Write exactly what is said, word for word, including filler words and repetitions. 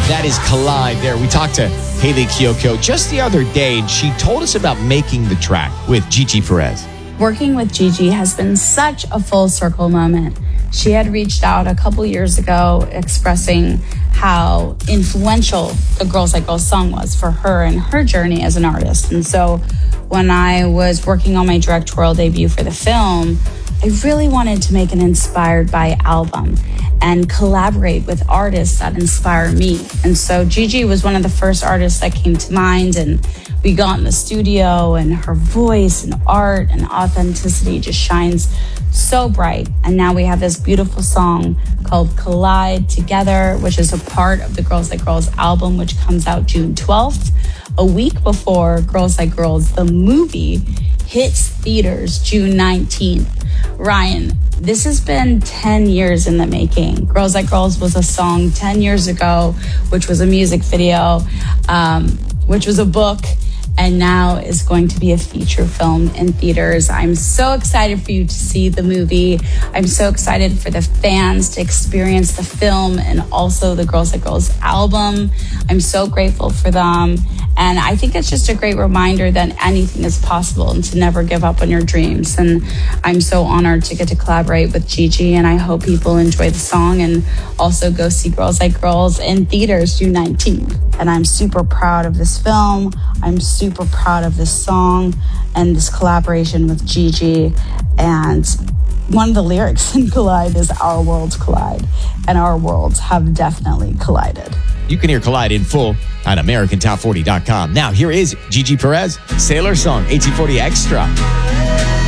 That is Collide there. We talked to Haley Kiyoko just the other day, and she told us about making the track with Gigi Perez. Working with Gigi has been such a full circle moment. She had reached out a couple years ago expressing how influential the Girls Like Girls song was for her and her journey as an artist. And so when I was working on my directorial debut for the film, I really wanted to make an inspired by album and collaborate with artists that inspire me. And so Gigi was one of the first artists that came to mind, and we got in the studio, and her voice and art and authenticity just shines so bright. And now we have this beautiful song called Collide together, which is a part of the Girls Like Girls album, which comes out June twelfth, a week before Girls Like Girls, the movie, hits theaters June nineteenth. Ryan, this has been ten years in the making. Girls Like Girls was a song ten years ago, which was a music video, um, which was a book, and now is going to be a feature film in theaters. I'm so excited for you to see the movie. I'm so excited for the fans to experience the film and also the Girls Like Girls album. I'm so grateful for them. And I think it's just a great reminder that anything is possible and to never give up on your dreams. And I'm so honored to get to collaborate with Gigi, and I hope people enjoy the song and also go see Girls Like Girls in theaters June nineteenth. And I'm super proud of this film. I'm super proud of this song and this collaboration with Gigi. And one of the lyrics in Collide is "Our worlds collide," and our worlds have definitely collided. You can hear Collide in full at American Top forty dot com. Now, here is Gigi Perez, Sailor Song, eighteen forty Extra.